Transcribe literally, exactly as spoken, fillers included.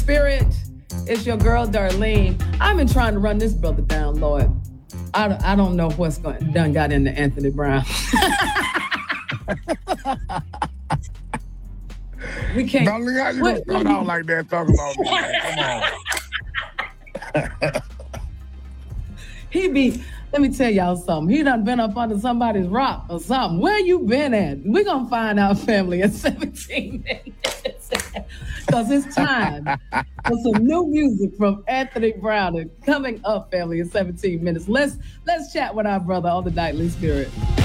Spirit. It's your girl, Darlene. I've been trying to run this brother down, Lord. I, I don't know what's going done got into Anthony Brown. We can't. Darlene, how you gonna start out like that talking about me? Come on. He be, let me tell y'all something. He done been up under somebody's rock or something. Where you been at? We're going to find out, family, in seventeen minutes. Because it's time for some new music from Anthony Brown. And coming up, family, in seventeen minutes. Let's let's chat with our brother on the Nightly Spirit.